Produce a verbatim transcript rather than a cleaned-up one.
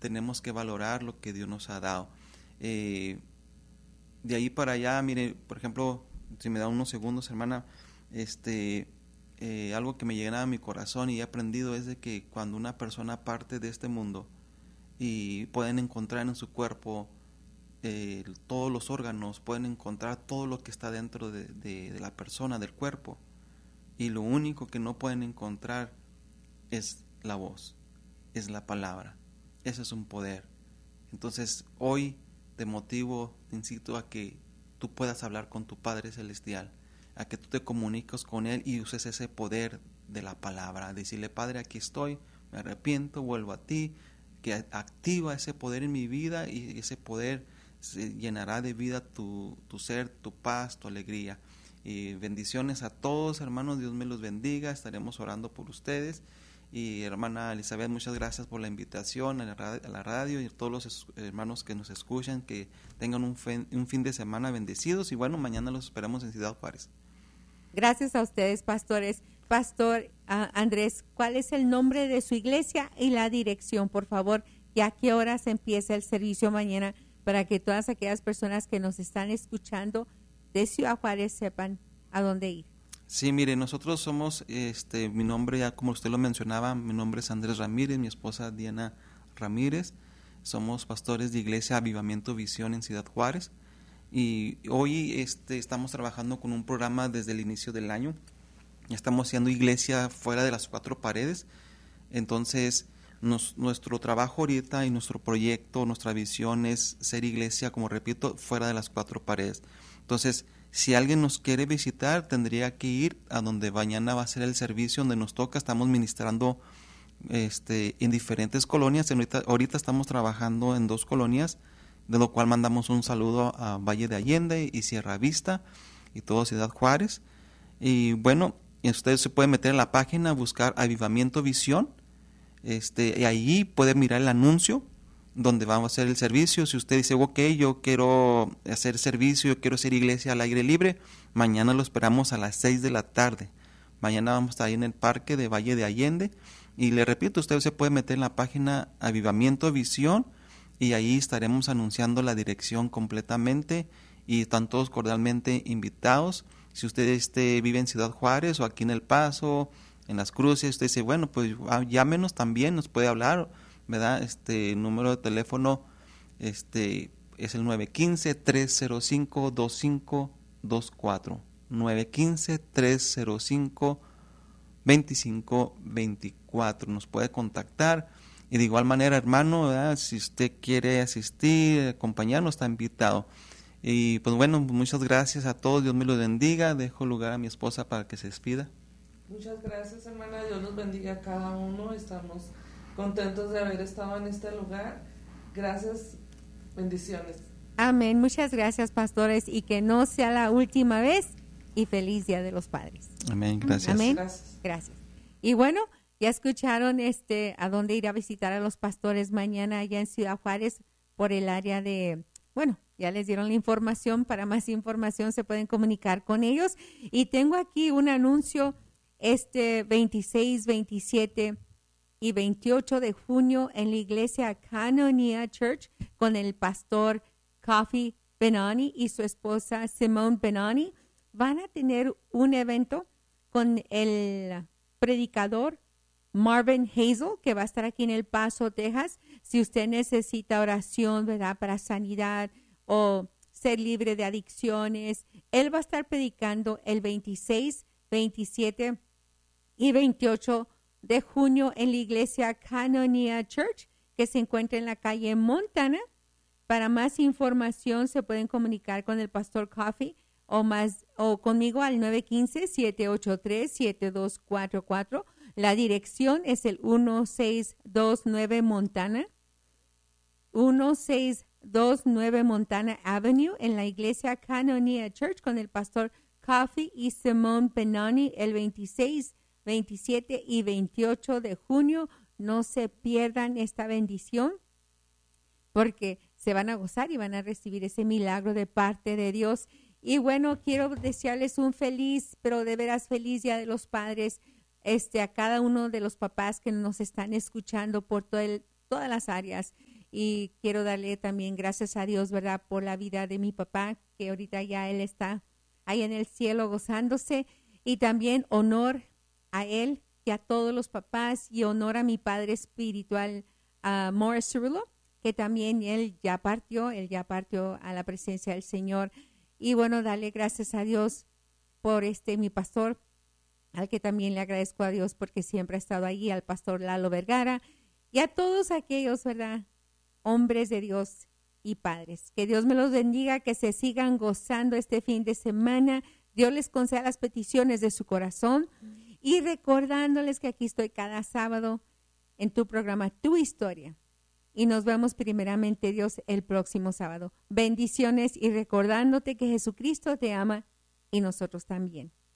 tenemos que valorar lo que Dios nos ha dado. Eh, de ahí para allá, mire, por ejemplo, si me da unos segundos, hermana, este, eh, algo que me llenaba mi corazón y he aprendido es de que cuando una persona parte de este mundo y pueden encontrar en su cuerpo eh, todos los órganos, pueden encontrar todo lo que está dentro de, de, de la persona, del cuerpo, y lo único que no pueden encontrar es la voz, es la palabra. Ese es un poder. Entonces hoy te motivo, te incito a que tú puedas hablar con tu Padre Celestial, a que tú te comuniques con Él y uses ese poder de la palabra, decirle: Padre, aquí estoy, me arrepiento, vuelvo a ti, que activa ese poder en mi vida, y ese poder se llenará de vida tu, tu ser, tu paz, tu alegría. Y bendiciones a todos, hermanos, Dios me los bendiga, estaremos orando por ustedes. Y hermana Elizabeth, muchas gracias por la invitación a la radio, a la radio, y a todos los hermanos que nos escuchan, que tengan un fin, un fin de semana bendecidos, y bueno, mañana los esperamos en Ciudad Juárez. Gracias a ustedes, pastores. Pastor uh, Andrés, ¿cuál es el nombre de su iglesia y la dirección, por favor? ¿Y a qué horas empieza el servicio mañana, para que todas aquellas personas que nos están escuchando de Ciudad Juárez sepan a dónde ir? Sí, mire, nosotros somos, este, mi nombre, ya como usted lo mencionaba, mi nombre es Andrés Ramírez, mi esposa Diana Ramírez. Somos pastores de Iglesia Avivamiento Visión en Ciudad Juárez, y hoy este, estamos trabajando con un programa desde el inicio del año. Estamos haciendo iglesia fuera de las cuatro paredes. Entonces nos, nuestro trabajo ahorita y nuestro proyecto, nuestra visión es ser iglesia, como repito, fuera de las cuatro paredes. Entonces, si alguien nos quiere visitar, tendría que ir a donde mañana va a ser el servicio, donde nos toca. Estamos ministrando este, en diferentes colonias. Ahorita, ahorita estamos trabajando en dos colonias, de lo cual mandamos un saludo a Valle de Allende y Sierra Vista y todo Ciudad Juárez. Y bueno, usted se puede meter en la página, buscar Avivamiento Visión, este, y ahí puede mirar el anuncio donde vamos a hacer el servicio. Si usted dice: ok, yo quiero hacer servicio, yo quiero hacer iglesia al aire libre, mañana lo esperamos a las seis de la tarde. Mañana vamos a estar ahí en el parque de Valle de Allende, y le repito, usted se puede meter en la página Avivamiento Visión, y ahí estaremos anunciando la dirección completamente, y están todos cordialmente invitados. Si usted este, vive en Ciudad Juárez o aquí en El Paso, en Las Cruces, usted dice: bueno, pues llámenos también, nos puede hablar, ¿verdad? Este número de teléfono este es el nueve uno cinco, tres cero cinco, dos cinco dos cuatro, nueve uno cinco, tres cero cinco, dos cinco dos cuatro. Nos puede contactar, y de igual manera, hermano, ¿verdad? Si usted quiere asistir, acompañarnos, está invitado. Y pues bueno, muchas gracias a todos, Dios me los bendiga. Dejo lugar a mi esposa para que se despida. Muchas gracias, hermana, Dios los bendiga a cada uno. Estamos contentos de haber estado en este lugar. Gracias, bendiciones. Amén, muchas gracias, pastores, y que no sea la última vez, y feliz Día de los Padres. Amén, gracias. Amén, Gracias. gracias. Y bueno, ya escucharon este a dónde ir a visitar a los pastores mañana allá en Ciudad Juárez, por el área de, bueno, ya les dieron la información. Para más información se pueden comunicar con ellos. Y tengo aquí un anuncio, este veintiséis, veintisiete y veintiocho de junio en la iglesia Canonía Church, con el pastor Kofi Benani y su esposa Simone Benani. Van a tener un evento con el predicador Marvin Hazel, que va a estar aquí en El Paso, Texas. Si usted necesita oración, ¿verdad?, para sanidad o ser libre de adicciones, él va a estar predicando el veintiséis, veintisiete y veintiocho de junio en la iglesia Canonía Church, que se encuentra en la calle Montana. Para más información se pueden comunicar con el pastor Coffee o más o conmigo al nueve uno cinco, siete ocho tres, siete dos cuatro cuatro. La dirección es el dieciséis veintinueve Montana, dieciséis veintinueve Montana Avenue, en la iglesia Canonía Church, con el pastor Coffee y Simone Benani, el veintiséis, veintisiete y veintiocho de junio. No se pierdan esta bendición, porque se van a gozar y van a recibir ese milagro de parte de Dios. Y bueno, quiero desearles un feliz, pero de veras feliz Día de los Padres, este, a cada uno de los papás que nos están escuchando por todo el, todas las áreas. Y quiero darle también gracias a Dios, ¿verdad?, por la vida de mi papá, que ahorita ya él está ahí en el cielo gozándose. Y también honor a él y a todos los papás, y honor a mi padre espiritual, a Morris Cerulo, que también él ya partió, él ya partió a la presencia del Señor. Y bueno, darle gracias a Dios por este mi pastor, al que también le agradezco a Dios porque siempre ha estado allí, al pastor Lalo Vergara, y a todos aquellos, ¿verdad?, hombres de Dios y padres. Que Dios me los bendiga, que se sigan gozando este fin de semana. Dios les conceda las peticiones de su corazón, y recordándoles que aquí estoy cada sábado en tu programa Tu Historia. Y nos vemos primeramente, Dios, el próximo sábado. Bendiciones, y recordándote que Jesucristo te ama y nosotros también.